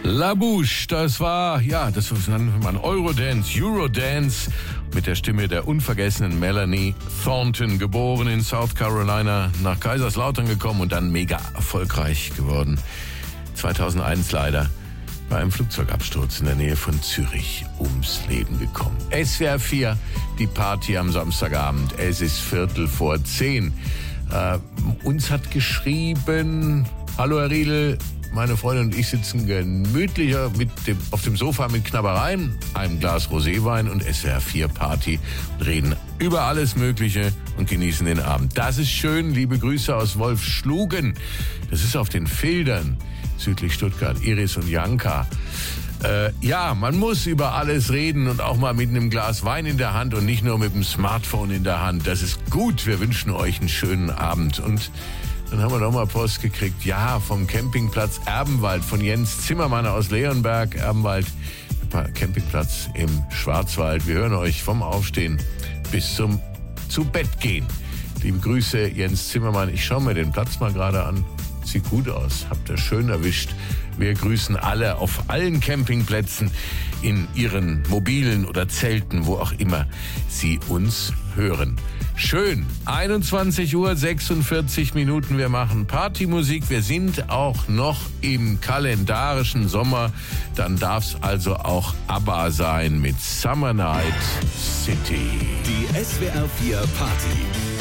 La Bouche, das war ein Eurodance mit der Stimme der unvergessenen Melanie Thornton, geboren in South Carolina, nach Kaiserslautern gekommen und dann mega erfolgreich geworden. 2001 leider bei einem Flugzeugabsturz in der Nähe von Zürich ums Leben gekommen. SWR 4, die Party am Samstagabend. Es ist 9:45. Uns hat geschrieben, hallo Herr Riedl, meine Freundin und ich sitzen gemütlicher auf dem Sofa mit Knabbereien, einem Glas Roséwein und SWR 4 Party und reden über alles Mögliche und genießen den Abend. Das ist schön. Liebe Grüße aus Wolfschlugen. Das ist auf den Feldern südlich Stuttgart. Iris und Janka. Man muss über alles reden und auch mal mit einem Glas Wein in der Hand und nicht nur mit dem Smartphone in der Hand. Das ist gut. Wir wünschen euch einen schönen Abend. Und dann haben wir noch mal Post gekriegt. Ja, vom Campingplatz Erbenwald von Jens Zimmermann aus Leonberg. Erbenwald, Campingplatz im Schwarzwald. Wir hören euch vom Aufstehen bis zum zu Bett gehen. Liebe Grüße, Jens Zimmermann. Ich schaue mir den Platz mal gerade an. Sieht gut aus. Habt ihr schön erwischt. Wir grüßen alle auf allen Campingplätzen, in ihren mobilen oder Zelten, wo auch immer Sie uns hören. Schön. 21:46 Minuten. Wir machen Partymusik. Wir sind auch noch im kalendarischen Sommer. Dann darf es also auch ABBA sein mit Summer Night City. Die SWR 4 Party.